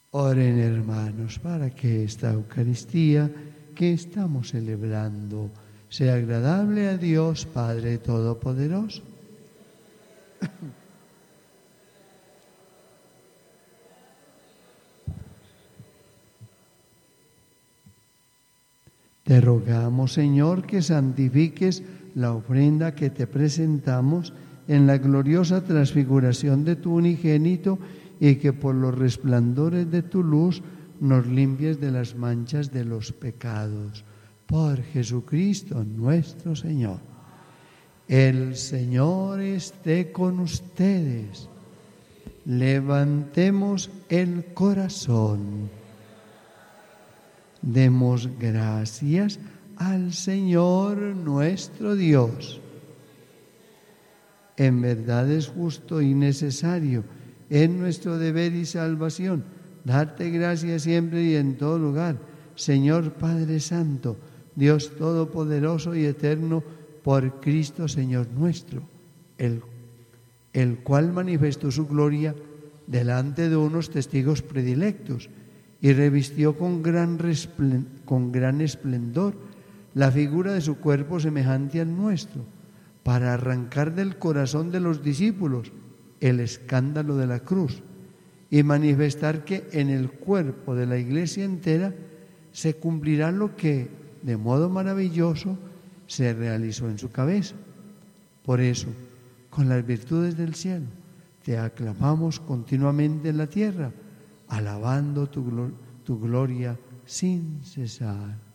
Oren, hermanos, para que esta Eucaristía que estamos celebrando sea agradable a Dios Padre Todopoderoso. Te rogamos, Señor, que santifiques la ofrenda que te presentamos en la gloriosa transfiguración de tu unigénito y que por los resplandores de tu luz nos limpies de las manchas de los pecados. Por Jesucristo nuestro Señor. El Señor esté con ustedes. Levantemos el corazón. Demos gracias al Señor nuestro Dios. En verdad es justo y necesario, es nuestro deber y salvación, darte gracias siempre y en todo lugar, Señor Padre Santo, Dios Todopoderoso y Eterno, por Cristo Señor nuestro, el cual manifestó su gloria delante de unos testigos predilectos y revistió con gran esplendor la figura de su cuerpo semejante al nuestro, para arrancar del corazón de los discípulos el escándalo de la cruz y manifestar que en el cuerpo de la Iglesia entera se cumplirá lo que de modo maravilloso se realizó en su cabeza. Por eso, con las virtudes del cielo, te aclamamos continuamente en la tierra, alabando tu gloria sin cesar.